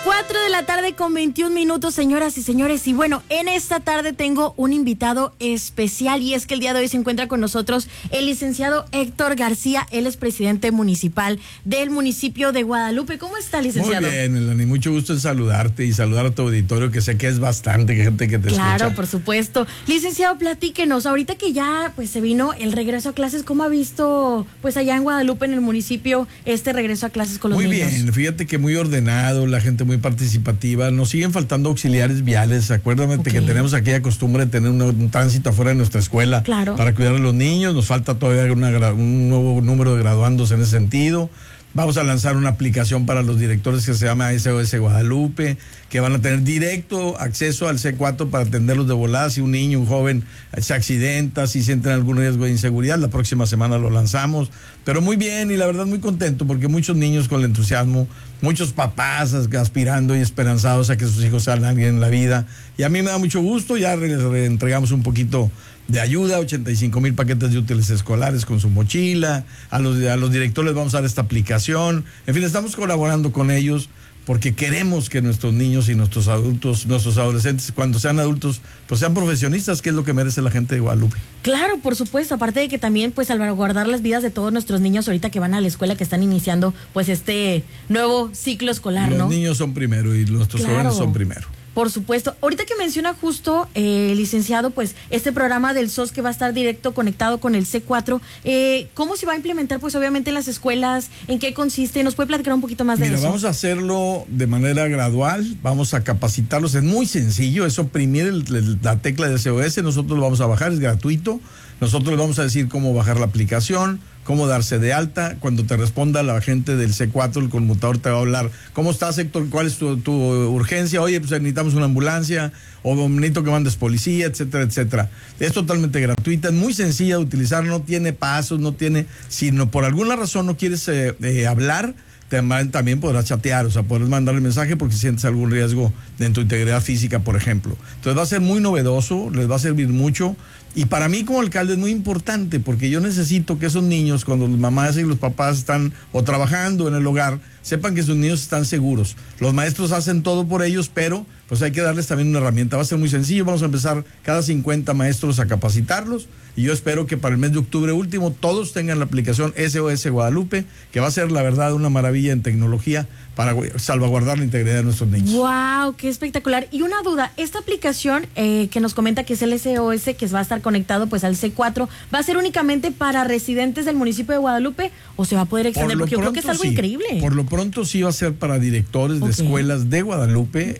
4 de la tarde con 21 minutos, señoras y señores. Y bueno, en esta tarde tengo un invitado especial y es que el día de hoy se encuentra con nosotros el licenciado Héctor García. Él es presidente municipal del municipio de Guadalupe. ¿Cómo está, licenciado? Muy bien, Melanie, mucho gusto en saludarte y saludar a tu auditorio, que sé que es bastante gente que te escucha. Claro, por supuesto. Licenciado, platíquenos, ahorita que ya pues se vino el regreso a clases, ¿cómo ha visto pues allá en Guadalupe, en el municipio, este regreso a clases con los niños? Muy bien, fíjate que muy ordenado, la gente muy participativa. Nos siguen faltando auxiliares viales. Acuérdate que tenemos aquella costumbre de tener un tránsito afuera de nuestra escuela, claro, para cuidar a los niños. Nos falta todavía un nuevo número de graduandos en ese sentido. Vamos a lanzar una aplicación para los directores que se llama SOS Guadalupe, que van a tener directo acceso al C4 para atenderlos de volada. Si un niño, un joven se accidenta, si sienten algún riesgo de inseguridad, la próxima semana lo lanzamos. Pero muy bien, y la verdad muy contento, porque muchos niños con el entusiasmo, muchos papás aspirando y esperanzados a que sus hijos sean alguien en la vida. Y a mí me da mucho gusto, ya les entregamos un poquito de ayuda, 85,000 paquetes de útiles escolares con su mochila, a los directores les vamos a dar esta aplicación. En fin, estamos colaborando con ellos porque queremos que nuestros niños y nuestros adultos, nuestros adolescentes, cuando sean adultos, pues sean profesionistas, que es lo que merece la gente de Guadalupe. Claro, por supuesto, aparte de que también pues salvaguardar las vidas de todos nuestros niños ahorita que van a la escuela, que están iniciando pues este nuevo ciclo escolar, ¿no? Los niños son primero y nuestros jóvenes son primero. Por supuesto. Ahorita que menciona justo, licenciado, pues este programa del SOS que va a estar directo conectado con el C4, ¿cómo se va a implementar? Pues obviamente en las escuelas, ¿en qué consiste? ¿Nos puede platicar un poquito más de eso? Mira, vamos a hacerlo de manera gradual, vamos a capacitarlos, es muy sencillo, es oprimir la tecla de SOS, nosotros lo vamos a bajar, es gratuito, nosotros les vamos a decir cómo bajar la aplicación, cómo darse de alta. Cuando te responda la gente del C4, el conmutador te va a hablar: ¿cómo estás, Héctor? ¿Cuál es tu urgencia? Oye, pues necesitamos una ambulancia, o necesito que mandes policía, etcétera, etcétera. Es totalmente gratuita, es muy sencilla de utilizar, no tiene pasos, no tiene, si no, por alguna razón no quieres hablar, también podrás chatear, o sea, podrás mandar el mensaje porque sientes algún riesgo en tu integridad física, por ejemplo. Entonces va a ser muy novedoso, les va a servir mucho. Y para mí como alcalde es muy importante, porque yo necesito que esos niños, cuando las mamás y los papás están o trabajando en el hogar, sepan que sus niños están seguros. Los maestros hacen todo por ellos, pero pues hay que darles también una herramienta. Va a ser muy sencillo, vamos a empezar cada 50 maestros a capacitarlos, y yo espero que para el mes de octubre último todos tengan la aplicación SOS Guadalupe, que va a ser la verdad una maravilla en tecnología para salvaguardar la integridad de nuestros niños. ¡Wow! ¡Qué espectacular! Y una duda, esta aplicación que nos comenta que es el SOS, que va a estar conectado pues al C4, ¿va a ser únicamente para residentes del municipio de Guadalupe o se va a poder extender? Porque yo creo que es algo increíble. Por lo pronto sí va a ser para directores de escuelas de Guadalupe.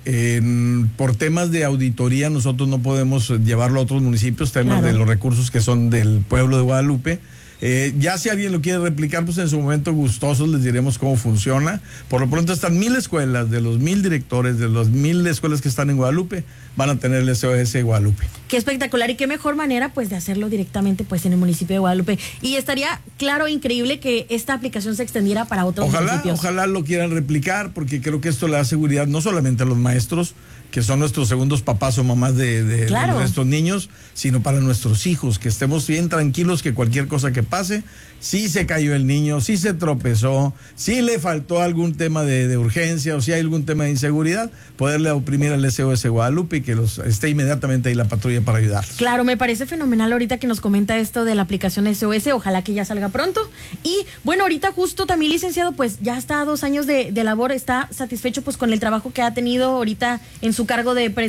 Por temas de auditoría nosotros no podemos llevarlo a otros municipios, temas de los recursos que son del pueblo de Guadalupe. Ya si alguien lo quiere replicar, pues en su momento gustosos les diremos cómo funciona. Por lo pronto están 1,000 escuelas, de los 1,000 directores, de las 1,000 escuelas que están en Guadalupe, van a tener el SOS Guadalupe. Qué espectacular, y qué mejor manera pues de hacerlo directamente pues en el municipio de Guadalupe. Y estaría claro, increíble que esta aplicación se extendiera para otros municipios. Ojalá lo quieran replicar, porque creo que esto le da seguridad no solamente a los maestros, que son nuestros segundos papás o mamás de nuestros niños, sino para nuestros hijos, que estemos bien tranquilos que cualquier cosa que pase, si se cayó el niño, si se tropezó, si le faltó algún tema de urgencia o si hay algún tema de inseguridad, poderle oprimir al SOS Guadalupe y que esté inmediatamente ahí la patrulla para ayudarlos. Claro, me parece fenomenal ahorita que nos comenta esto de la aplicación SOS, ojalá que ya salga pronto. Y bueno, ahorita justo también, licenciado, pues ya está 2 años de labor, está satisfecho pues con el trabajo que ha tenido ahorita en su cargo de presidente